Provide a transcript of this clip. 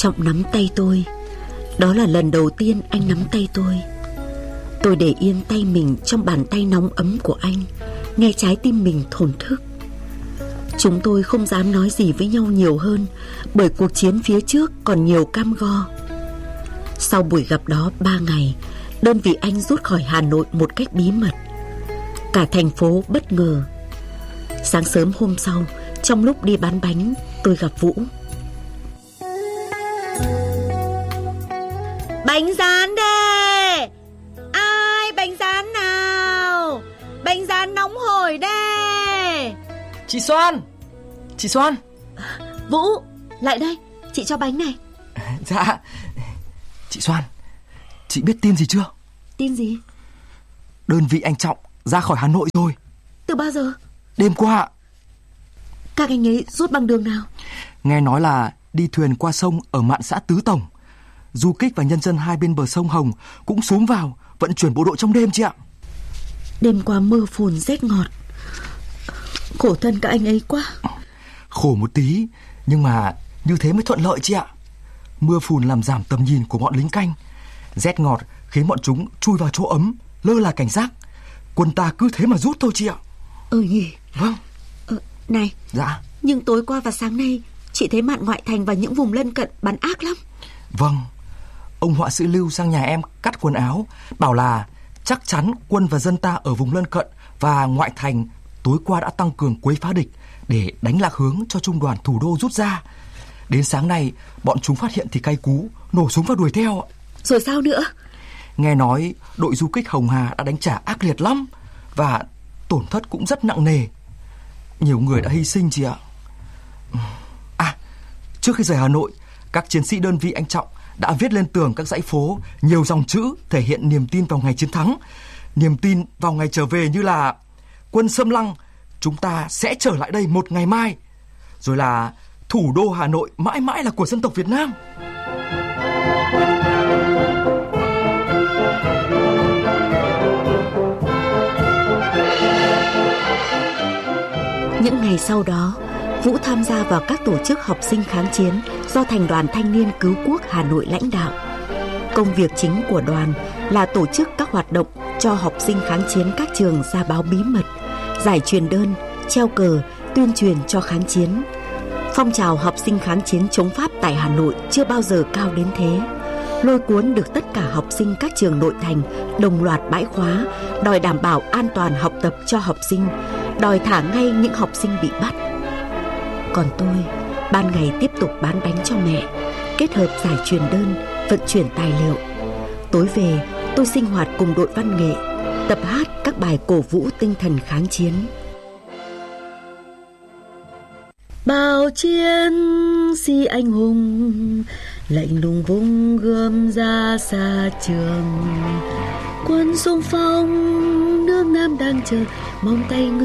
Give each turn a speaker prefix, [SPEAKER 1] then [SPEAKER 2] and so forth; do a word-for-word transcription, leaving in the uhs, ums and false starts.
[SPEAKER 1] Trọng nắm tay tôi. Đó là lần đầu tiên anh nắm tay tôi. Tôi để yên tay mình trong bàn tay nóng ấm của anh, nghe trái tim mình thổn thức. Chúng tôi không dám nói gì với nhau nhiều hơn, bởi cuộc chiến phía trước còn nhiều cam go. Sau buổi gặp đó ba ngày, đơn vị anh rút khỏi Hà Nội một cách bí mật. Cả thành phố bất ngờ. Sáng sớm hôm sau, trong lúc đi bán bánh, tôi gặp Vũ.
[SPEAKER 2] Bánh rán đây! Ai bánh rán nào? Bánh rán nóng hổi đây!
[SPEAKER 3] Chị Soan! Chị Soan!
[SPEAKER 2] Vũ, lại đây, chị cho bánh này.
[SPEAKER 3] Dạ. Chị Soan, chị biết tin gì chưa?
[SPEAKER 2] Tin gì?
[SPEAKER 3] Đơn vị anh Trọng ra khỏi Hà Nội rồi.
[SPEAKER 2] Từ bao giờ?
[SPEAKER 3] Đêm qua.
[SPEAKER 2] Các anh ấy rút bằng đường nào?
[SPEAKER 3] Nghe nói là đi thuyền qua sông ở mạn xã Tứ Tổng. Du kích và nhân dân hai bên bờ sông Hồng cũng xuống vào vận chuyển bộ đội trong đêm chị ạ.
[SPEAKER 1] Đêm qua mưa phùn rét ngọt. Khổ thân các anh ấy quá.
[SPEAKER 3] Khổ một tí, nhưng mà như thế mới thuận lợi chị ạ. Mưa phùn làm giảm tầm nhìn của bọn lính canh. Rét ngọt khiến bọn chúng chui vào chỗ ấm, lơ là cảnh giác. Quân ta cứ thế mà rút thôi chị ạ.
[SPEAKER 1] Ừ nhỉ.
[SPEAKER 3] Vâng.
[SPEAKER 1] ờ, Này.
[SPEAKER 3] Dạ.
[SPEAKER 1] Nhưng tối qua và sáng nay chị thấy mạn ngoại thành và những vùng lân cận bắn ác lắm.
[SPEAKER 3] Vâng. Ông họa sĩ Lưu sang nhà em cắt quần áo, bảo là chắc chắn quân và dân ta ở vùng lân cận và ngoại thành tối qua đã tăng cường quấy phá địch để đánh lạc hướng cho trung đoàn thủ đô rút ra. Đến sáng nay, bọn chúng phát hiện thì cay cú, nổ súng và đuổi theo.
[SPEAKER 1] Rồi sao nữa?
[SPEAKER 3] Nghe nói đội du kích Hồng Hà đã đánh trả ác liệt lắm và tổn thất cũng rất nặng nề. Nhiều người đã hy sinh chị ạ. À, trước khi rời Hà Nội, các chiến sĩ đơn vị anh Trọng đã viết lên tường các dãy phố nhiều dòng chữ thể hiện niềm tin vào ngày chiến thắng, niềm tin vào ngày trở về, như là quân xâm lăng, chúng ta sẽ trở lại đây một ngày mai, rồi là thủ đô Hà Nội mãi mãi là của dân tộc Việt Nam.
[SPEAKER 1] Những ngày sau đó, Vũ tham gia vào các tổ chức học sinh kháng chiến do Thành đoàn Thanh niên Cứu quốc Hà Nội lãnh đạo. Công việc chính của đoàn là tổ chức các hoạt động cho học sinh kháng chiến các trường ra báo bí mật, giải truyền đơn, treo cờ, tuyên truyền cho kháng chiến. Phong trào học sinh kháng chiến chống Pháp tại Hà Nội chưa bao giờ cao đến thế, lôi cuốn được tất cả học sinh các trường nội thành đồng loạt bãi khóa, đòi đảm bảo an toàn học tập cho học sinh, đòi thả ngay những học sinh bị bắt. Còn tôi, ban ngày tiếp tục bán bánh cho mẹ, kết hợp giải truyền đơn, vận chuyển tài liệu. Tối về, tôi sinh hoạt cùng đội văn nghệ, tập hát các bài cổ vũ tinh thần kháng chiến. Bao chiến sĩ anh hùng, lạnh lùng vung gươm ra xa trường. Quân xung phong nước Nam đang chờ, mong tay ngư